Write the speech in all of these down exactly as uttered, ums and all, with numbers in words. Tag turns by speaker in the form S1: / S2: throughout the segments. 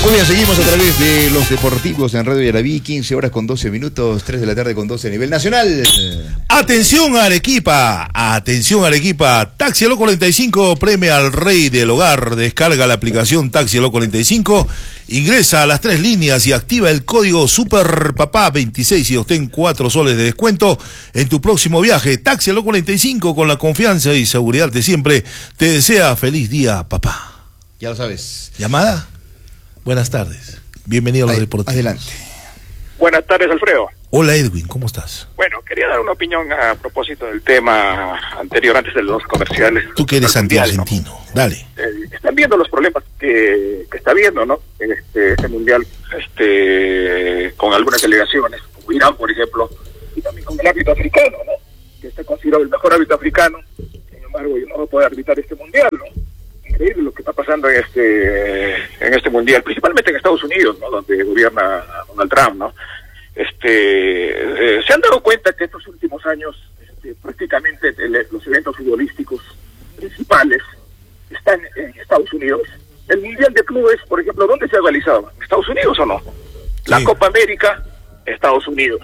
S1: Muy bien, seguimos a través de los deportivos en Radio Yarabí, quince horas con doce minutos, tres de la tarde con doce a nivel nacional.
S2: Atención Arequipa, atención Arequipa, Taxi Aló cuarenta y cinco premia al rey del hogar. Descarga la aplicación Taxi Aló cuarenta y cinco, ingresa a las tres líneas y activa el código SUPERPAPÁ veintiséis y obtén cuatro soles de descuento en tu próximo viaje. Taxi Aló cuarenta y cinco, con la confianza y seguridad de siempre, te desea feliz día, papá.
S1: Ya lo sabes.
S2: ¿Llamada? Buenas tardes, bienvenido a los deportivos.
S1: Adelante.
S3: Buenas tardes, Alfredo.
S2: Hola Edwin, ¿cómo estás?
S3: Bueno, quería dar una opinión a propósito del tema anterior, antes de los comerciales.
S2: Tú que eres anti-argentino, ¿no? Dale.
S3: Eh, están viendo los problemas que, que está viendo, ¿no? En este, este mundial, este, con algunas delegaciones, como Irán, por ejemplo, y también con el árbitro africano, ¿no? Que está considerado el mejor árbitro africano. Sin embargo, no va a poder arbitrar este mundial, ¿no? Increíble lo que está pasando en este en este mundial, principalmente en Estados Unidos, ¿no? Donde gobierna Donald Trump, ¿no? Este, eh, se han dado cuenta que estos últimos años, este, prácticamente el, los eventos futbolísticos principales están en Estados Unidos. El mundial de clubes, por ejemplo, ¿dónde se ha realizado? ¿Estados Unidos o no? La
S2: Sí.
S3: Copa América, Estados Unidos.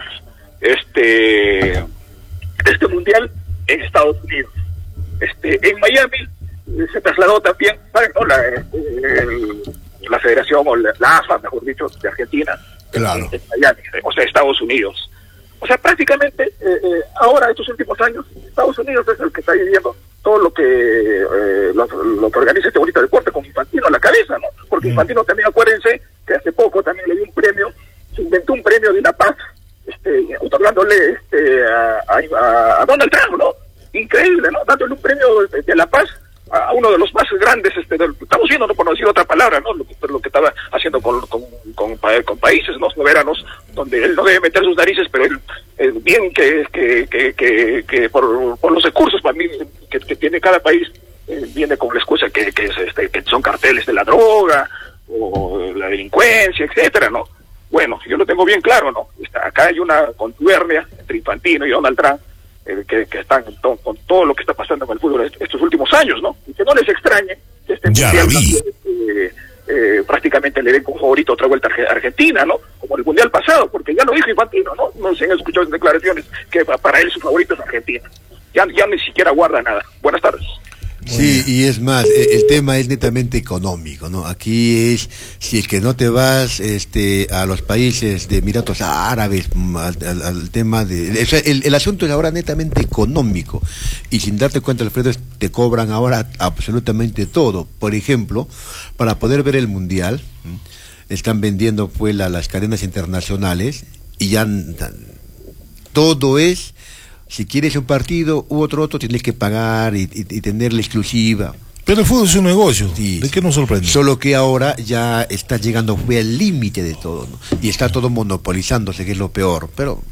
S3: Este, este mundial en Estados Unidos. Este, en Miami se trasladó también, ¿saben? ¿No? La, el, la Federación, o la, la A F A, mejor dicho, de Argentina,
S2: Claro.
S3: en, en Miami, o sea, Estados Unidos. O sea, prácticamente, eh, eh, ahora, estos últimos años, Estados Unidos es el que está viviendo todo lo que eh, lo, lo que organiza este bonito deporte, con Infantino a la cabeza, ¿no? Porque mm. Infantino también, acuérdense, que hace poco también le dio un premio, se inventó un premio de la paz, este, otorgándole este, a, a, a Donald Trump, ¿no? Increíble, ¿no? Dándole un premio de, de la paz a uno de los más grandes, este, del, estamos viendo, no por no decir otra palabra, ¿no? Lo, lo que estaba haciendo con, con, con, con países, ¿no? Soberanos, donde él no debe meter sus narices, pero él, eh, bien que, que, que, que, que por, por los recursos para mí que, que tiene cada país, eh, viene con la excusa que, que, es, este, que son carteles de la droga, o la delincuencia, etcétera, ¿no? Bueno, yo lo tengo bien claro, ¿no? Está, acá hay una contubernea entre Infantino y Donald Trump, Eh, que, que están to, con todo lo que está pasando con el fútbol est estos últimos años, ¿no? Y que no les extrañe que este
S2: Ya
S3: mundial
S2: la vi.
S3: también, eh, eh, prácticamente le den como favorito otra vuelta a Argentina, ¿no? Como el mundial pasado, porque ya lo dijo Infantino, ¿no? No se han escuchado en declaraciones que para él su favorito es Argentina. Ya, ya ni siquiera guarda nada. Buenas tardes.
S4: Sí, y es más, el tema es netamente económico, ¿no? Aquí es, si es que no te vas este, a los países de Emiratos Árabes, al, al, al tema de... O sea, el, el asunto es ahora netamente económico, y sin darte cuenta, Alfredo, te cobran ahora absolutamente todo. Por ejemplo, para poder ver el Mundial, están vendiendo pues la, las cadenas internacionales, y ya todo es... Si quieres un partido u otro otro, tienes que pagar y, y, y tener la exclusiva.
S2: Pero el fútbol es un negocio,
S4: Sí.
S2: ¿de qué nos sorprende?
S4: Solo que ahora ya está llegando fue al límite de todo, ¿no? Y está todo monopolizándose, que es lo peor. Pero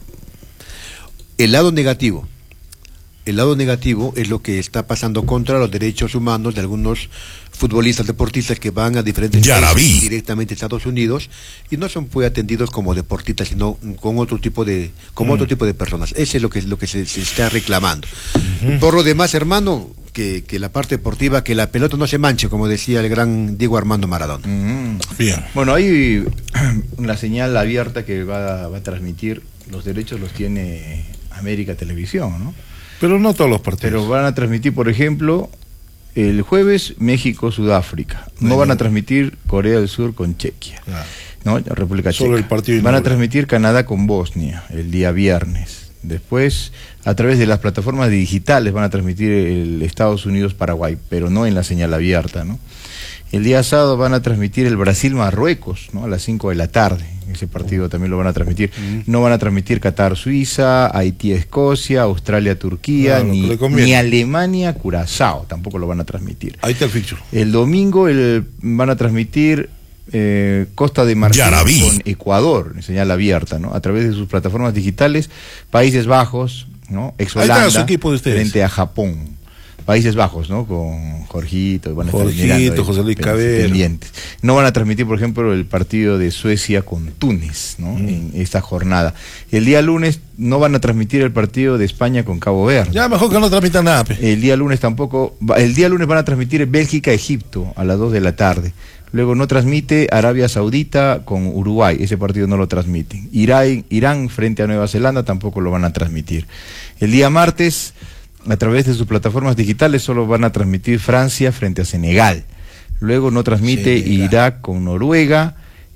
S4: el lado negativo, el lado negativo es lo que está pasando contra los derechos humanos de algunos futbolistas, deportistas que van a diferentes
S2: Ya la
S4: países,
S2: vi.
S4: directamente a Estados Unidos, y no son pues atendidos como deportistas, sino con otro tipo de, como mm. otro tipo de personas. Ese es lo que lo que se, se está reclamando. Uh-huh. Por lo demás, hermano, que, que la parte deportiva, que la pelota no se manche, como decía el gran Diego Armando Maradona.
S1: Mm.
S2: Bien.
S1: Bueno, hay una señal abierta que va, va a transmitir, los derechos los tiene América Televisión, ¿no?
S2: Pero no todos los partidos.
S1: Pero van a transmitir, por ejemplo, el jueves México-Sudáfrica. No
S2: Bueno.
S1: van a transmitir Corea del Sur con Chequia.
S2: Claro.
S1: ¿No? República
S2: Solo
S1: Checa.
S2: el partido
S1: Van a
S2: inaugural.
S1: transmitir Canadá con Bosnia el día viernes. Después, a través de las plataformas digitales, van a transmitir el Estados Unidos-Paraguay, pero no en la señal abierta, ¿no? El día sábado van a transmitir el Brasil-Marruecos, ¿no? A las cinco de la tarde. Ese partido también lo van a transmitir. Mm. No van a transmitir Qatar-Suiza, Haití-Escocia, Australia-Turquía,
S2: Claro,
S1: ni, ni Alemania-Curazao. Tampoco lo van a transmitir.
S2: Ahí está el ficho.
S1: El domingo el, van a transmitir eh, Costa de Marfil con Ecuador, en señal abierta, ¿no? A través de sus plataformas digitales. Países Bajos, ¿no? Ex-Holanda, frente a Japón. Países Bajos, ¿no? Con Jorgito, van a estar
S2: Jorgito, José Luis Cabero.
S1: Pendientes. No van a transmitir, por ejemplo, el partido de Suecia con Túnez, ¿no? Mm. En esta jornada. El día lunes no van a transmitir el partido de España con Cabo Verde.
S2: Ya mejor que no transmitan nada. Pe.
S1: El día lunes tampoco, el día lunes van a transmitir Bélgica-Egipto a las dos de la tarde. Luego no transmite Arabia Saudita con Uruguay, ese partido no lo transmiten. Irán, Irán frente a Nueva Zelanda tampoco lo van a transmitir. El día martes, a través de sus plataformas digitales, solo van a transmitir Francia frente a Senegal. Luego no transmite Senegal. Irak con Noruega,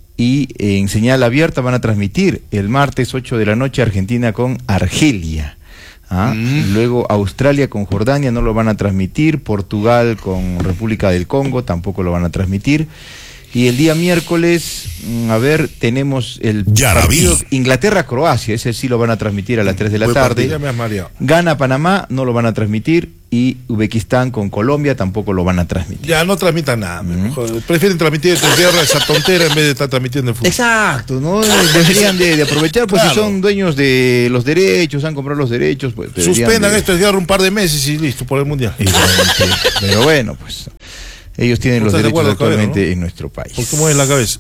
S1: y en señal abierta van a transmitir el martes ocho de la noche Argentina con Argelia. ¿Ah? Mm. Luego Australia con Jordania no lo van a transmitir, Portugal con República del Congo tampoco lo van a transmitir, y el día miércoles, a ver, tenemos el partido Inglaterra-Croacia, ese sí lo van a transmitir a las tres de la tarde. Ghana-Panamá no lo van a transmitir, y Uzbekistán con Colombia tampoco lo van a transmitir.
S2: Ya no transmitan nada, mm. prefieren transmitir esta guerra, esa tontera, en vez de estar transmitiendo el fútbol.
S1: Exacto, ¿no? Deberían de, de aprovechar, pues claro. Si son dueños de los derechos, han comprado los derechos, pues
S2: suspendan
S1: de...
S2: esto, guerra un par de meses y listo, por el mundial.
S1: Sí, pero bueno, pues ellos tienen los derechos actualmente, ¿no?, en nuestro país.
S2: ¿Por qué mueves la cabeza?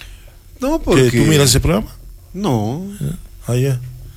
S4: No, porque...
S2: ¿Tú miras ese programa?
S4: No.
S2: Ah, ya.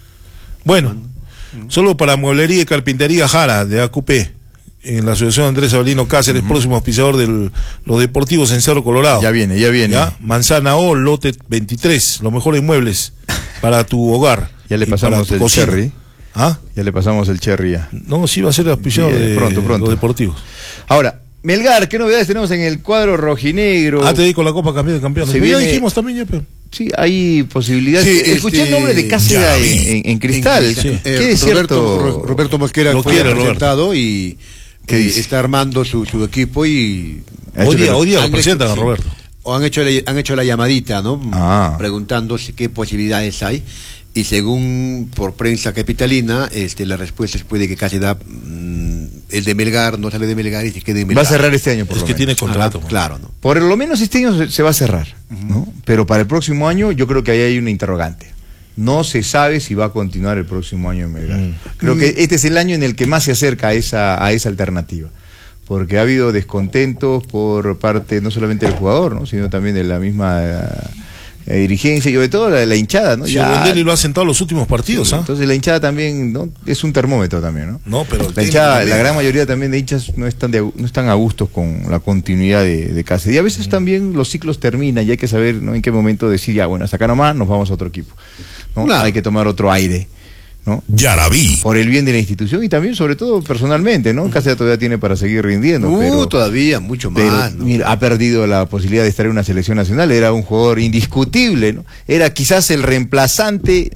S2: Bueno, no. Solo para Mueblería y Carpintería Jara, de A Q P, en la Asociación Andrés Avelino Cáceres, uh-huh. próximo auspiciador de los deportivos en Cerro Colorado.
S1: Ya viene, ya viene. ¿Ya?
S2: Manzana O, lote veintitrés, los mejores muebles para tu hogar.
S1: Ya le pasamos el cocina. Cherry.
S2: ¿Ah?
S1: Ya le pasamos el cherry ya.
S2: No, sí va a ser auspiciador sí, de pronto, pronto. Los deportivos.
S1: Ahora, Melgar, ¿qué novedades tenemos en el cuadro rojinegro?
S2: Ah, te di con la Copa Campeón de Campeones.
S1: Se viene...
S2: Ya dijimos también, ya, pero...
S1: Sí, hay posibilidades. Sí, escuché este... el nombre de Cáceres en, en, en Cristal. En, sí.
S4: ¿Qué eh, es Roberto, cierto? Roberto Mosquera
S2: lo
S4: fue
S2: quiere,
S4: presentado Roberto. Y eh, está armando su, su equipo y...
S2: Hoy día, hoy día lo presentan a Roberto.
S4: O han hecho, han hecho la llamadita, ¿no? Ah. Preguntando si, qué posibilidades hay. Y según por prensa capitalina, este, la respuesta es puede que casi da mmm, el de Melgar no sale de Melgar y se quede en Melgar.
S1: Va a cerrar este año, por
S2: es
S1: lo
S2: que
S1: menos.
S2: Tiene contrato.
S1: Ajá, claro, ¿no? Por lo menos este año se, se va a cerrar, uh-huh. ¿no? Pero para el próximo año yo creo que ahí hay una interrogante. No se sabe si va a continuar el próximo año en Melgar. Uh-huh. Creo uh-huh. que este es el año en el que más se acerca a esa, a esa alternativa. Porque ha habido descontentos por parte no solamente del jugador, ¿no?, sino también de la misma... Uh, Eh, dirigencia y sobre todo la, la hinchada, ¿no?
S2: Sí, ya, y lo ha sentado los últimos partidos, ¿ah? ¿eh?
S1: Entonces la hinchada también, ¿no?, es un termómetro también, ¿no?
S2: No, pero
S1: la hinchada, la gran mayoría también de hinchas no están de, no están a gustos con la continuidad de, de Cáceres. Y a veces mm. también los ciclos terminan y hay que saber, ¿no?, en qué momento decir, ya, bueno, hasta acá nomás nos vamos a otro equipo, ¿no? Claro. Hay que tomar otro aire, ¿no?
S2: Ya la vi.
S1: Por el bien de la institución y también, sobre todo, personalmente, ¿no? Cáceres todavía tiene para seguir rindiendo.
S4: Uh,
S1: pero,
S4: todavía, mucho más.
S1: Pero, ¿no? Mira, ha perdido la posibilidad de estar en una selección nacional. Era un jugador indiscutible, ¿no? Era quizás el reemplazante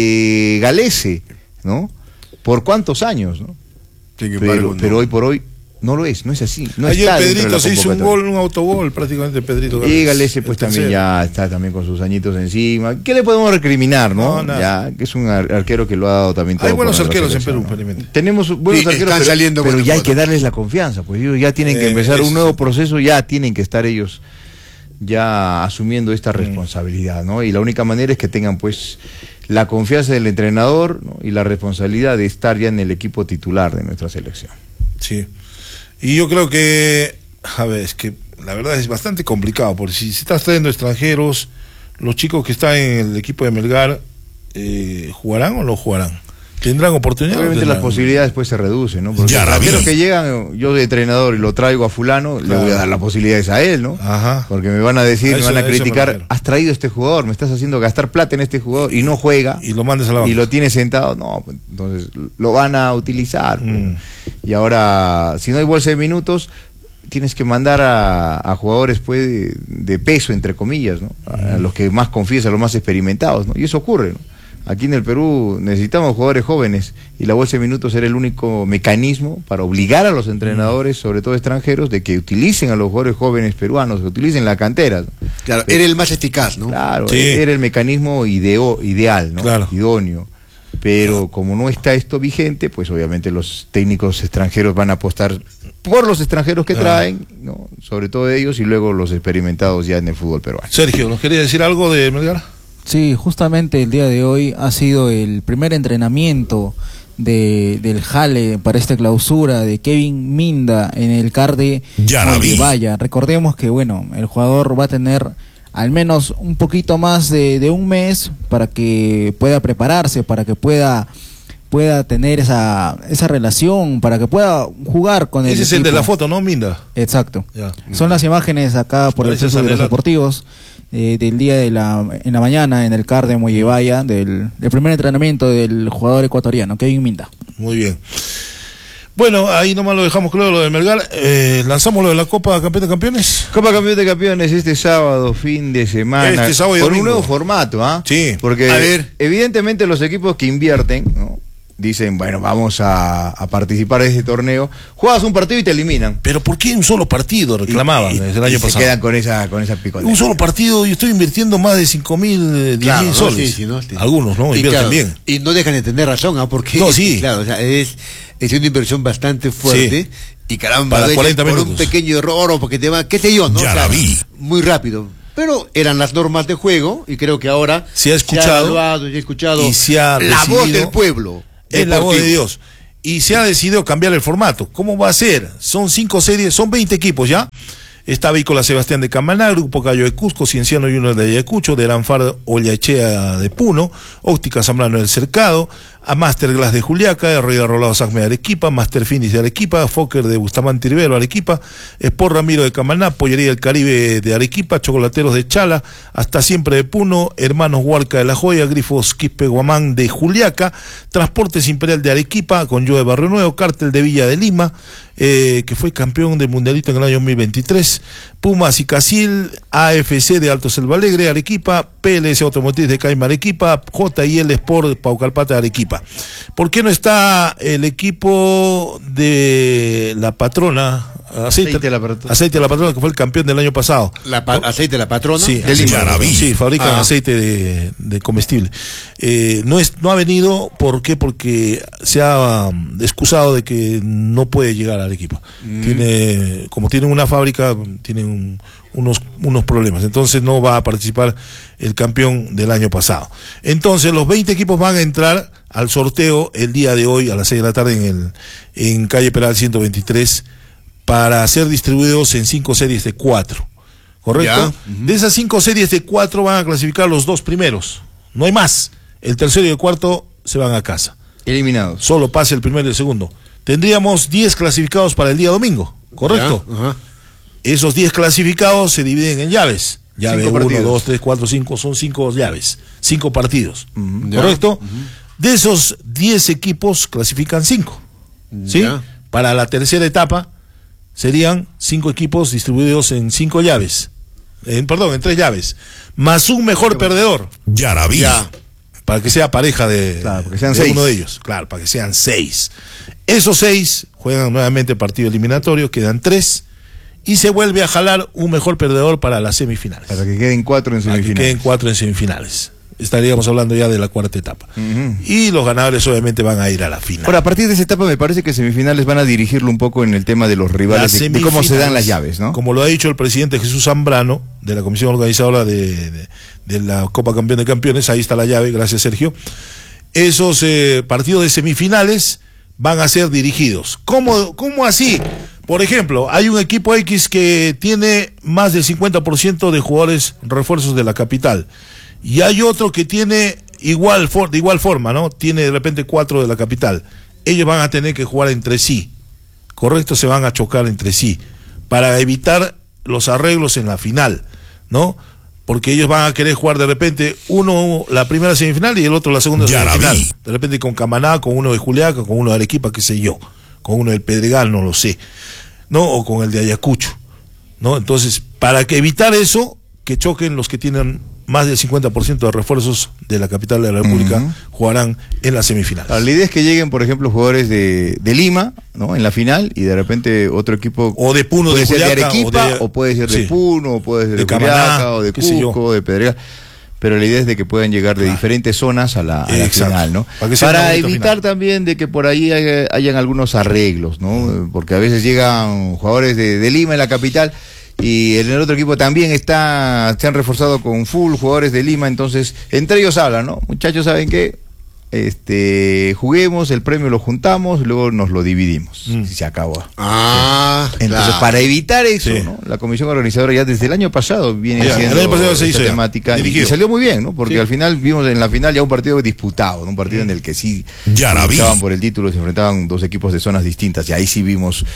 S1: de Galese, ¿no? ¿Por cuántos años, no?
S4: Sí,
S1: pero,
S4: pero,
S1: pero hoy por hoy no lo es, no es así. No
S2: Ayer
S1: está
S2: Pedrito se hizo un gol, un autogol, prácticamente Pedrito Galese.
S1: Y Galese pues también ya está también con sus añitos encima. ¿Qué le podemos recriminar, no? no ya que es un ar arquero que lo ha dado también todo.
S2: Hay buenos arqueros en Perú, ¿no?
S1: Tenemos buenos
S4: sí,
S1: arqueros,
S4: pero, saliendo
S1: pero ya hay
S4: fotos.
S1: que darles la confianza, pues ellos ya tienen que eh, empezar es... un nuevo proceso, ya tienen que estar ellos ya asumiendo esta responsabilidad, ¿no? Y la única manera es que tengan pues la confianza del entrenador, ¿no?, y la responsabilidad de estar ya en el equipo titular de nuestra selección.
S2: Sí. Y yo creo que, a ver, es que la verdad es bastante complicado, porque si se estás trayendo extranjeros, los chicos que están en el equipo de Melgar, eh, ¿jugarán o no jugarán? ¿Tendrán oportunidad?
S1: Obviamente las posibilidades pues se reducen, ¿no? Porque ya, los extranjeros que llegan, yo de entrenador y lo traigo a fulano, claro, le voy a dar las posibilidades a él, ¿no?
S2: Ajá.
S1: Porque me van a decir, a eso, me van a criticar, me has traído este jugador, me estás haciendo gastar plata en este jugador y no juega.
S2: Y lo mandes a la banca.
S1: Y lo tienes sentado, no, pues, entonces lo van a utilizar. Mm. Pues. Y ahora, si no hay bolsa de minutos, tienes que mandar a, a jugadores pues de, de peso, entre comillas, ¿no? A, a los que más confías, a los más experimentados, ¿no? Y eso ocurre, ¿no? Aquí en el Perú necesitamos jugadores jóvenes y la bolsa de minutos era el único mecanismo para obligar a los entrenadores, sobre todo extranjeros, de que utilicen a los jugadores jóvenes peruanos, que utilicen la cantera, ¿no?
S4: Claro, era el más eficaz, ¿no?
S1: Claro,
S2: sí.
S1: Era el mecanismo ideo, ideal, ¿no?
S2: Claro.
S1: Idóneo. Pero como no está esto vigente, pues obviamente los técnicos extranjeros van a apostar por los extranjeros que traen, ¿no?, sobre todo ellos, y luego los experimentados ya en el fútbol peruano.
S2: Sergio, ¿nos quería decir algo de Melgar?
S5: Sí, justamente el día de hoy ha sido el primer entrenamiento de, del Jale para esta clausura de Kevin Minda en el C A R de Vaya. Recordemos que, bueno, el jugador va a tener al menos un poquito más de, de un mes para que pueda prepararse, para que pueda pueda tener esa esa relación, para que pueda jugar con el
S2: Ese es el
S5: equipo.
S2: de la foto, ¿no, Minda?
S5: Exacto.
S2: Ya.
S5: Son las imágenes acá por el Centro de los Deportivos eh, del día de la en la mañana en el C A R de Mollevaya, del, del primer entrenamiento del jugador ecuatoriano, Kevin Minda.
S2: Muy bien. Bueno, ahí nomás lo dejamos claro, lo de Melgar. Eh, ¿Lanzamos lo de la Copa Campeón de Campeones?
S1: Copa Campeón de Campeones este sábado, fin de semana.
S2: Este sábado y
S1: con
S2: domingo.
S1: un nuevo formato, ¿ah?
S2: Sí.
S1: Porque
S2: A ver.
S1: evidentemente los equipos que invierten, ¿no? Dicen, bueno, vamos a, a participar de este torneo. Juegas un partido y te eliminan.
S2: Pero ¿por qué un solo partido? Reclamaban
S1: Y- y-
S2: desde el año
S1: y
S2: pasado.
S1: se quedan con esa, con esa picota.
S2: Un solo partido, yo estoy invirtiendo más de cinco mil, diez
S4: Claro,
S2: mil
S4: ¿no?
S2: soles.
S4: Sí, sí, ¿no? Sí.
S2: Algunos, ¿no?
S4: Y,
S2: Invierten
S4: claro,
S2: bien.
S4: y no dejan de tener razón, ¿ah? Porque
S2: No, sí.
S4: claro, o sea, es, es una inversión bastante fuerte.
S2: Sí.
S4: Y caramba,
S2: Para
S4: a veces
S2: cuarenta
S4: por
S2: minutos.
S4: un pequeño error o porque te va, qué sé yo, ¿no?
S2: Ya
S4: O sea,
S2: la vi.
S4: muy rápido. Pero eran las normas de juego y creo que ahora
S2: Se ha escuchado
S4: se ha evaluado, se ha escuchado
S2: y se ha
S4: la voz
S2: decidido-
S4: del pueblo.
S2: Es la voz de
S4: deportivo.
S2: Dios. Y se ha decidido cambiar el formato. ¿Cómo va a ser? Son cinco series, son veinte equipos ya. Está Avícola Sebastián de Camaná, Grupo Cayo de Cusco, Cienciano Junior de Ayacucho, de Lanfar Ollachea de Puno, Óptica Zambrano del Cercado, a Master Glass de Juliaca, Rey de Rolado Sacme de Arequipa, Master Finis de Arequipa, Fokker de Bustamante Rivero Arequipa, Sport Ramiro de Camaná, Pollería del Caribe de Arequipa, Chocolateros de Chala, Hasta Siempre de Puno, Hermanos Huarca de La Joya, Grifos Quispe Guamán de Juliaca, Transportes Imperial de Arequipa, con Yo de Barrio Nuevo, Cártel de Villa de Lima, eh, que fue campeón del Mundialito en el año dos mil veintitrés, Pumas y Casil, A F C de Alto Selva Alegre, Arequipa, P L S Automotriz de Caima Arequipa, J I L Sport de Paucalpata Arequipa. ¿Por qué no está el equipo de la patrona? Aceite,
S1: Aceite de la Patrona.
S2: Aceite de la Patrona, que fue el campeón del año pasado.
S4: La pa- aceite de la patrona.
S2: Sí,
S4: de Lima.
S2: sí, fabrican
S4: Ah.
S2: aceite de, de comestible. Eh, no es, no ha venido, ¿por qué? Porque se ha um, excusado de que no puede llegar al equipo.
S4: Mm.
S2: Tiene, como tienen una fábrica, tienen un- unos, unos problemas. Entonces no va a participar el campeón del año pasado. Entonces los veinte equipos van a entrar al sorteo el día de hoy a las seis de la tarde en el, en calle Peral ciento veintitrés para ser distribuidos en cinco series de cuatro. ¿Correcto?
S4: Ya.
S2: De esas cinco series de cuatro van a clasificar los dos primeros. No hay más. El tercero y el cuarto se van a casa.
S1: Eliminados.
S2: Solo pasa el primero y el segundo. Tendríamos diez clasificados para el día domingo. ¿Correcto?
S4: Ya, ajá.
S2: Esos diez clasificados se dividen en llaves. Llave
S1: Cinco
S2: uno,
S1: partidos.
S2: dos, tres, cuatro, cinco. Son cinco llaves. Cinco partidos.
S1: Ujú.
S4: Ya.
S2: ¿Correcto? De esos diez equipos clasifican cinco. ¿Sí?
S4: Ya.
S2: Para la tercera etapa serían cinco equipos distribuidos en cinco llaves. En, perdón, en tres llaves. Más un mejor perdedor.
S6: Ya la vi.
S2: Ya. Para que sea pareja de,
S1: Claro, para que sean
S2: de
S1: seis.
S2: uno de ellos. Claro, para que sean seis. Esos seis juegan nuevamente partido eliminatorio, quedan tres. Y se vuelve a jalar un mejor perdedor para las semifinales.
S1: Para que queden cuatro en
S2: Para que
S1: semifinales.
S2: queden cuatro en semifinales. Estaríamos hablando ya de la cuarta etapa.
S1: Ujú.
S2: Y los ganadores obviamente van a ir a la final.
S1: Ahora, a partir de esa etapa me parece que semifinales van a dirigirlo un poco en el tema de los rivales,
S2: Las
S1: de, de cómo se
S2: semifinales,
S1: dan las llaves, ¿no?
S2: Como lo ha dicho el presidente Jesús Zambrano, de la comisión organizadora de, de, de la Copa Campeón de Campeones, ahí está la llave, gracias Sergio. Esos eh, partidos de semifinales van a ser dirigidos. ¿Cómo, cómo así? Por ejemplo, hay un equipo X que tiene más del cincuenta por ciento de jugadores refuerzos de la capital. Y hay otro que tiene igual for, de igual forma, ¿no? Tiene de repente cuatro de la capital. Ellos van a tener que jugar entre sí. Correcto, se van a chocar entre sí. Para evitar los arreglos en la final, ¿no? Porque ellos van a querer jugar de repente uno la primera semifinal y el otro la segunda
S6: Ya la
S2: semifinal.
S6: vi.
S2: De repente con Camaná, con uno de Juliaca, con uno de Arequipa, qué sé yo. Con uno del Pedregal, no lo sé. ¿No? O con el de Ayacucho. ¿No? Entonces, para que evitar eso, que choquen los que tienen más del cincuenta por ciento de refuerzos de la capital de la República,
S1: Ujú.
S2: jugarán en las semifinales.
S1: Ahora, la idea es que lleguen, por ejemplo, jugadores de, de Lima, ¿no? En la final, y de repente otro equipo
S2: O de Puno,
S1: puede
S2: de
S1: ser de
S2: Juliaca,
S1: Arequipa,
S2: o de-
S1: o, puede ser de
S2: sí.
S1: Puno, o puede ser de,
S2: De Camaná,
S1: Juliaca, o de
S2: qué sé yo.
S1: Cusco, de Pedregal. Pero la idea es de que puedan llegar de
S2: Claro.
S1: diferentes zonas a la, a la
S2: Exacto.
S1: final, ¿no?
S2: Para que sea una
S1: Para
S2: bonita
S1: evitar
S2: final.
S1: también de que por ahí haya- hayan algunos arreglos, ¿no? Porque a veces llegan jugadores de, de Lima en la capital y en el otro equipo también está, se han reforzado con full jugadores de Lima, entonces entre ellos hablan, ¿no? Muchachos, ¿saben qué? este, juguemos, el premio lo juntamos, luego nos lo dividimos. Mm. Y se acabó.
S4: Ah,
S1: Entonces, claro. para evitar eso, sí. ¿no? La comisión organizadora ya desde el año pasado viene ya, haciendo
S2: el año pasado se hizo
S1: esta temática y, y salió muy bien, ¿no? Porque sí. al final vimos en la final ya un partido disputado, ¿no? Un partido mm. en el que sí
S2: ya la vi.
S1: Estaban por el título, se enfrentaban dos equipos de zonas distintas y ahí sí vimos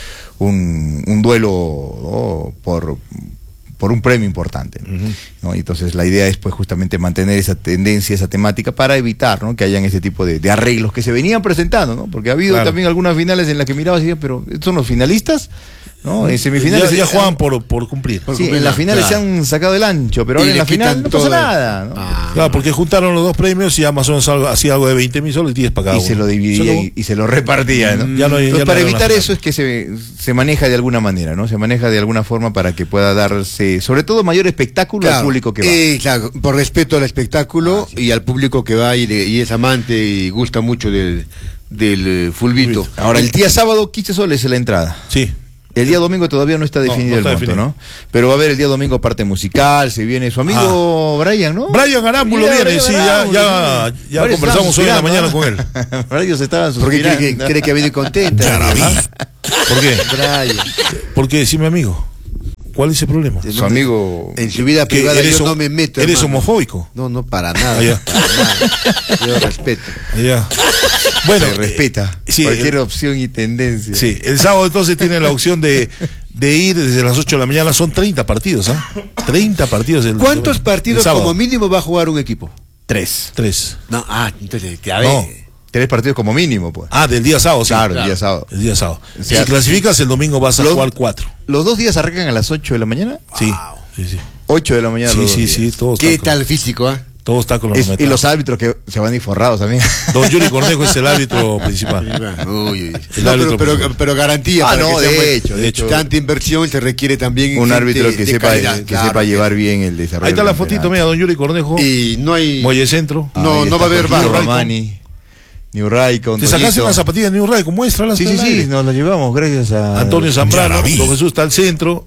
S1: un, un duelo, ¿no? por por un premio importante, ¿no? Uh-huh. ¿no? Y entonces la idea es pues justamente mantener esa tendencia, esa temática para evitar, ¿no? que hayan ese tipo de, de arreglos que se venían presentando, ¿no? Porque ha habido claro. también algunas finales en las que mirabas y decías, pero ¿estos son los finalistas? ¿No? En semifinales
S2: ya, ya juegan por, por cumplir. Por
S1: sí,
S2: cumplir.
S1: En las finales claro. se han sacado el ancho, pero ahora en la final no pasa nada, ¿no?
S2: Ah, claro, porque juntaron los dos premios y Amazon hacía algo de veinte mil soles y diez para cada
S1: y
S2: uno.
S1: Se lo dividía y, y se lo repartía, ¿no? Ya no hay, Entonces, ya para no evitar eso es que se, se maneja de alguna manera, ¿no? Se maneja de alguna forma para que pueda darse, sobre todo, mayor espectáculo claro, al público que va.
S4: Eh, claro, por respeto al espectáculo ah, sí. y al público que va y, le, y es amante y gusta mucho del, del uh, fulbito.
S1: Ahora, el día sábado, quince soles es la entrada.
S2: Sí.
S1: El día domingo todavía no está definido no, no está el monto, definido. ¿no? Pero va a haber el día domingo parte musical, se viene su amigo ah. Brian, ¿no?
S2: Brian Arámbulo viene, Brian sí, Arámbulo, ya, ya, ya conversamos hoy en la mañana ¿no? con él.
S1: Brian se estaban
S4: suspirando. Porque cree que, cree que ha venido contenta.
S2: Ya la vi. ¿Por qué? Brian. Porque sí, mi amigo. ¿Cuál es el problema?
S1: Su amigo.
S4: En su vida privada yo no me meto.
S2: ¿Eres
S4: hermano.
S2: homofóbico?
S4: No, no, para nada. Ah, para nada. Yo respeto.
S2: Ya. Bueno,
S1: se respeta
S2: eh, sí,
S1: cualquier
S2: el,
S1: opción y tendencia.
S2: Sí, el sábado entonces tiene la opción de, de ir desde las ocho de la mañana. Son treinta partidos, ¿ah? ¿eh? treinta partidos. El,
S4: ¿Cuántos
S2: el,
S4: partidos
S2: el
S4: como mínimo va a jugar un equipo?
S1: Tres.
S2: Tres.
S4: No, ah, entonces, a ver.
S1: No. Tres partidos como mínimo, pues.
S2: Ah, del día sábado, sí.
S1: Claro,
S2: claro.
S1: el día sábado.
S2: El día sábado. O sea, si clasificas, el domingo vas a los, jugar cuatro.
S1: ¿Los dos días arrancan a las ocho de la mañana?
S2: Sí. Wow. Sí, sí.
S1: Ocho de la mañana.
S2: Sí,
S1: los
S2: sí,
S1: dos
S2: sí. Todos
S4: ¿Qué tal con... físico, ah? ¿eh?
S2: Todo está con los
S1: es, y los árbitros que se van a ir forrados también.
S2: Don Yuri Cornejo es el árbitro principal.
S4: Uy, uy.
S2: El
S4: no,
S2: árbitro
S4: pero, pero, pero garantía.
S1: Ah, no, de buen, hecho, de hecho.
S4: Tanta inversión se requiere también
S1: un árbitro que,
S4: de
S1: sepa,
S4: calidad,
S1: que
S4: claro,
S1: sepa llevar bien el desarrollo.
S2: Ahí está la fotito, mira, don Yuri Cornejo.
S4: Y no hay.
S2: Muelle Centro.
S4: No, no va a haber bar.
S1: Romani. New Raikon.
S2: Te sacaste una zapatilla de New Raikon, muéstralas.
S1: Sí, sí, sí, nos la llevamos gracias a
S2: Antonio Zambrano. Don Jesús está al centro.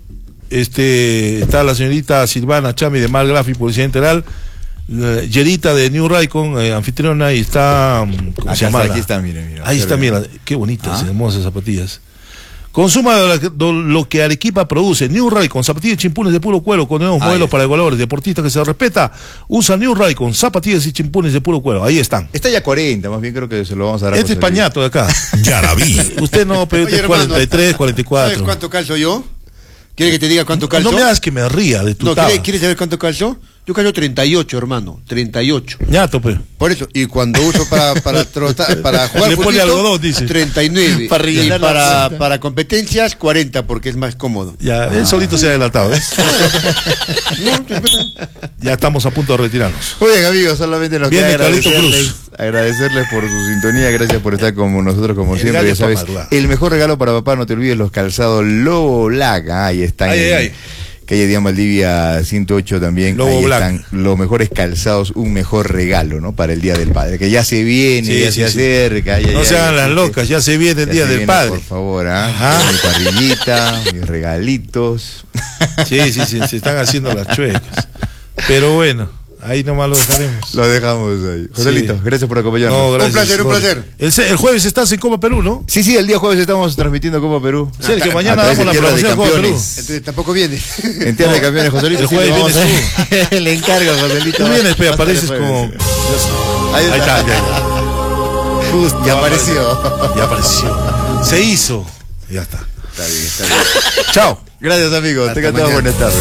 S2: Este, está la señorita Silvana Chami de Malgrafi, Policía Integral. Yerita de New Raikon, eh, anfitriona, y está. ¿Cómo
S1: Acá
S2: se llama?
S1: Está, aquí está, mire, mire.
S2: Ahí está, mira, qué bonitas, ¿ah? Hermosas zapatillas. Consuma lo que Arequipa produce. New Raikon, zapatillas y chimpunes de puro cuero con nuevos modelos para igualadores, deportistas que se respeta. Usa New Raikon, zapatillas y chimpunes de puro cuero. Ahí están.
S1: Está ya cuarenta, más bien creo que se lo vamos a dar a
S2: Este es pañato de acá.
S1: Ya la vi.
S2: Usted no, pero este es cuarenta y tres, cuarenta y cuatro.
S4: ¿Sabes cuánto calzo yo? ¿Quiere que te diga cuánto calzo?
S2: No me hagas que me ría de tu
S4: no, ¿quieres, ¿Quieres saber cuánto calzo? Yo calzo treinta y ocho, hermano, treinta y ocho.
S2: Ya, tope.
S4: Por eso, y cuando uso para para trotar, para jugar
S2: le pone algodón, dice.
S4: treinta y nueve. Para y para, para competencias, cuarenta, porque es más cómodo.
S2: Ya, ah. Él solito se ha adelantado, ¿ves? Ya estamos a punto de retirarnos.
S1: Muy bien, amigos, solamente nos
S2: Viene
S1: queda
S2: agradecerles,
S1: agradecerles por su sintonía, gracias por estar con nosotros como el siempre, ya sabes. El mejor regalo para papá, no te olvides los calzados Lobo Black, ahí están.
S2: Ay, ay, ay.
S1: Calle Diana Valdivia ciento ocho también.
S2: Lobo
S1: ahí
S2: Black.
S1: Están los mejores calzados, un mejor regalo, ¿no? Para el Día del Padre, que ya se viene,
S2: sí,
S1: ya
S2: sí,
S1: se
S2: sí.
S1: acerca. Ya,
S2: no
S1: ya,
S2: se hagan
S1: ya,
S2: las locas, ya se viene el
S1: ya
S2: Día del
S1: viene,
S2: Padre.
S1: Por favor, ¿ah? Mi parrillita, mis regalitos.
S2: Sí, sí, sí, se están haciendo las chuecas. Pero bueno, ahí nomás lo dejaremos.
S1: Lo dejamos ahí. Joselito, sí. Gracias por acompañarnos.
S2: No, gracias.
S4: Un placer, un placer.
S2: El, el jueves estás en Copa Perú, ¿no?
S1: Sí, sí, el día jueves estamos transmitiendo Copa Perú.
S2: Sí, que mañana damos la promoción de Copa Perú.
S4: Entonces tampoco viene.
S1: En Tierra de Campeones, Joselito.
S2: El jueves vienes tú.
S1: Le encargo, Joselito.
S2: Tú vienes, pero apareces con...
S1: Ahí
S2: está. Ahí está, ya,
S1: ya. Justo, ya apareció.
S2: Ya apareció. Se hizo. Ya está.
S1: Está bien, está bien.
S2: Chao.
S1: Gracias, amigos. Tengan todas buenas tardes.